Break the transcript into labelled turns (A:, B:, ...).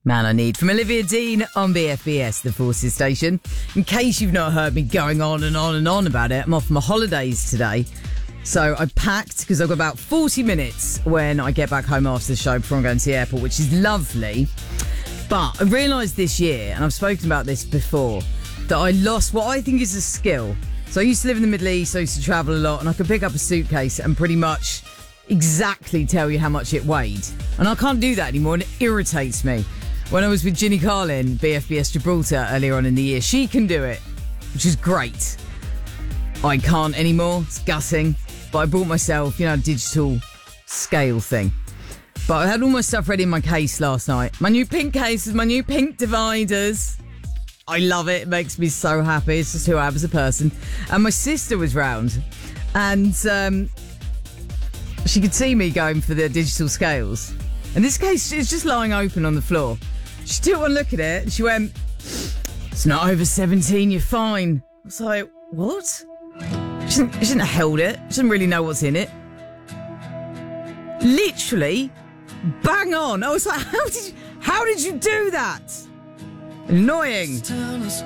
A: Man I Need from Olivia Dean on BFBS, the Forces station. In case you've not heard me going on and on and on about it, I'm off my holidays today. So I packed because I've got about 40 minutes when I get back home after the show before I'm going to the airport, which is lovely. But I realised this year, and I've spoken about this before, that I lost what I think is a skill. So I used to live in the Middle East, I used to travel a lot, and I could pick up a suitcase and pretty much exactly tell you how much it weighed. And I can't do that anymore, and it irritates me. When I was with Ginny Carlin, BFBS Gibraltar, earlier on in the year, she can do it, which is great. I can't anymore. It's gutting. But I bought myself, a digital scale thing. But I had all my stuff ready in my case last night. My new pink case with my new pink dividers. I love it. It makes me so happy. It's just who I am as a person. And my sister was round. And she could see me going for the digital scales. And this case is just lying open on the floor. She took one look at it and she went, "It's not over 17, you're fine." I was like, what? She shouldn't have held it. She doesn't really know what's in it. Literally, bang on. I was like, how did you do that? Annoying.